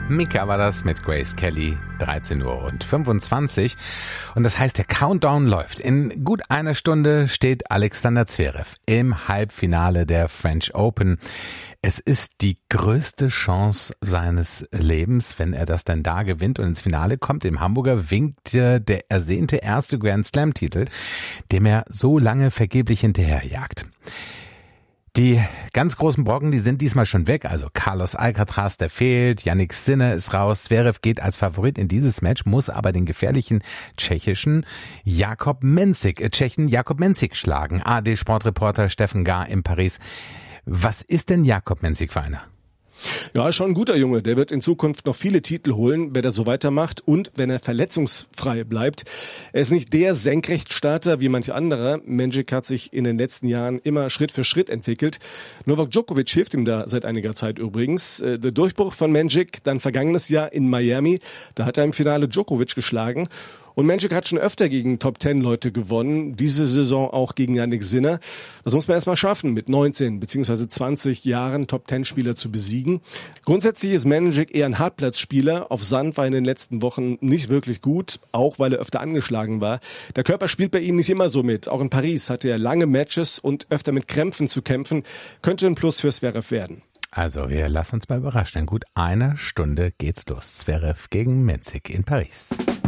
Mika war das mit Grace Kelly, 13:25 Uhr. Und das heißt, der Countdown läuft. In gut einer Stunde steht Alexander Zverev im Halbfinale der French Open. Es ist die größte Chance seines Lebens, wenn er das dann da gewinnt und ins Finale kommt. Dem Hamburger winkt der ersehnte erste Grand Slam-Titel, dem er so lange vergeblich hinterherjagt. Die ganz großen Brocken, die sind diesmal schon weg. Also Carlos Alcaraz, der fehlt, Jannik Sinner ist raus. Zverev geht als Favorit in dieses Match, muss aber den gefährlichen Tschechen Jakub Mensik schlagen. AD-Sportreporter Steffen Gar in Paris. Was ist denn Jakub Mensik für einer? Ja, schon ein guter Junge. Der wird in Zukunft noch viele Titel holen, wenn er so weitermacht und wenn er verletzungsfrei bleibt. Er ist nicht der Senkrechtstarter wie manche andere. Mensik hat sich in den letzten Jahren immer Schritt für Schritt entwickelt. Novak Djokovic hilft ihm da seit einiger Zeit übrigens. Der Durchbruch von Mensik dann vergangenes Jahr in Miami. Da hat er im Finale Djokovic geschlagen. Und Mensik hat schon öfter gegen Top-10-Leute gewonnen, diese Saison auch gegen Jannik Sinner. Das muss man erstmal schaffen, mit 19 bzw. 20 Jahren Top-10-Spieler zu besiegen. Grundsätzlich ist Mensik eher ein Hartplatzspieler. Auf Sand war er in den letzten Wochen nicht wirklich gut, auch weil er öfter angeschlagen war. Der Körper spielt bei ihm nicht immer so mit. Auch in Paris hatte er lange Matches und öfter mit Krämpfen zu kämpfen. Könnte ein Plus für Zverev werden. Also wir lassen uns mal überraschen. In gut einer Stunde geht's los. Zverev gegen Mensik in Paris.